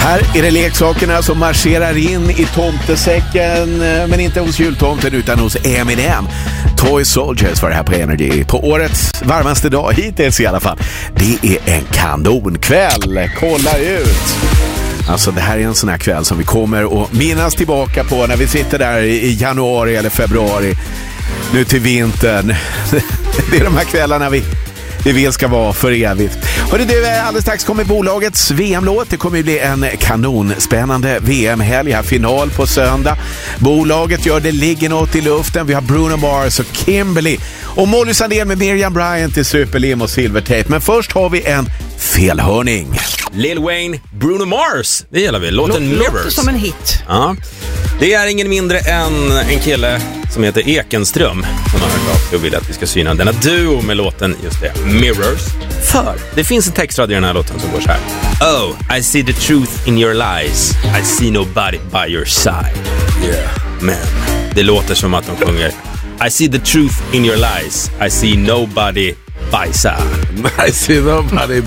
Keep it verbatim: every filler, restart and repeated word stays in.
Här är det leksakerna som marscherar in i tomtesäcken, men inte hos jultomten utan hos Eminem. Toy Soldiers var det här på Energy. På årets varmaste dag hittills i alla fall. Det är en kanonkväll. Kolla ut! Alltså det här är en sån här kväll som vi kommer att minnas tillbaka på när vi sitter där i januari eller februari. Nu till vintern. Det är de här kvällarna vi... Det vill ska vara för evigt. Hörde du, alldeles strax kommer bolagets V M-låt. Det kommer ju bli en kanonspännande V M-helg här, final på söndag. Bolaget gör Det ligger något i luften. Vi har Bruno Mars och Kimberly. Och Molly Sandén med Miriam Bryant till Superlim och Silvertape. Men först har vi en felhörning. Lil Wayne, Bruno Mars. Det gillar vi. Låten Lå- Mirrors. Låter som en hit. Ja. Det är ingen mindre än en kille som heter Ekenström som har hört av sig och vill att vi ska syna denna duo med låten, just det, Mirrors. För det finns en textrad i den här låten som går så här. Oh, I see the truth in your lies. I see nobody by your side. Yeah, man. Det låter som att de sjunger I see the truth in your lies. I see nobody by side. I see nobody